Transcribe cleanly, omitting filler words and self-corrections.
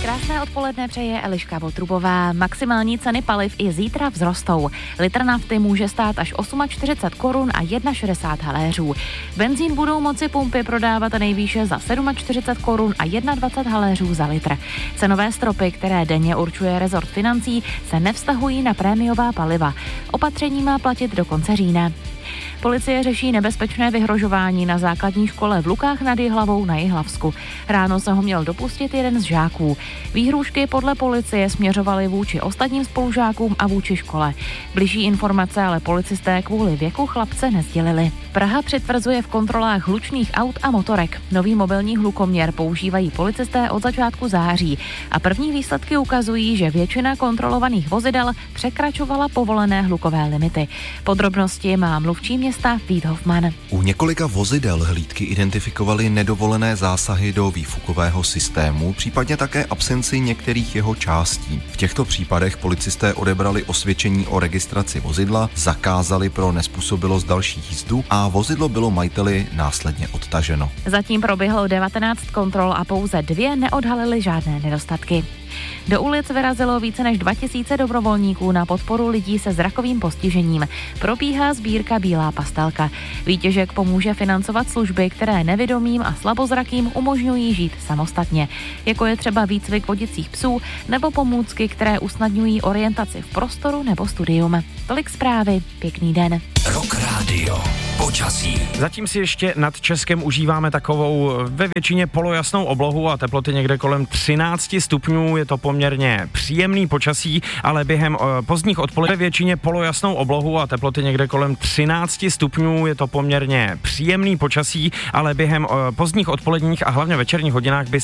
Krásné odpoledne přeje Eliška Votrubová. Maximální ceny paliv i zítra vzrostou. Litr nafty může stát až 48 korun a 61 haléřů. Benzín budou moci pumpy prodávat nejvýše za 47 korun a 21 haléřů za litr. Cenové stropy, které denně určuje rezort financí, se nevztahují na prémiová paliva. Opatření má platit do konce října. Policie řeší nebezpečné vyhrožování na základní škole v Lukách nad Jihlavou na Jihlavsku. Ráno se ho měl dopustit jeden z žáků. Výhrůžky podle policie směřovaly vůči ostatním spolužákům a vůči škole. Bližší informace ale policisté kvůli věku chlapce nesdělili. Praha přitvrzuje v kontrolách hlučných aut a motorek. Nový mobilní hlukoměr používají policisté od začátku září a první výsledky ukazují, že většina kontrolovaných vozidel překračovala povolené hlukové limity. Podrobnosti má mluvčí města Vít Hofman. U několika vozidel hlídky identifikovaly nedovolené zásahy do výfukového systému, případně také absenci některých jeho částí. V těchto případech policisté odebrali osvědčení o registraci vozidla, zakázali pro nezpůsobilost další jízdu a vozidlo bylo majiteli následně odtaženo. Zatím proběhlo 19 kontrol a pouze 2 neodhalily žádné nedostatky. Do ulic vyrazilo více než 2000 dobrovolníků na podporu lidí se zrakovým postižením. Probíhá sbírka Bílá pastelka. Výtěžek pomůže financovat služby, které nevidomým a slabozrakým umožňují žít samostatně, jako je třeba výcvik vodicích psů nebo pomůcky, které usnadňují orientaci v prostoru nebo studium. Tolik zprávy, pěkný den. Rock Radio. Počasí. Zatím si ještě nad Českem užíváme takovou ve většině polojasnou oblohu a teploty někde kolem 13 stupňů. Je to poměrně příjemný počasí, ale během pozdních odpolední ve většině polojasnou oblohu a teploty někde kolem 13 stupňů. Je to poměrně příjemný počasí, ale během pozdních odpoledních a hlavně večerních hodinách by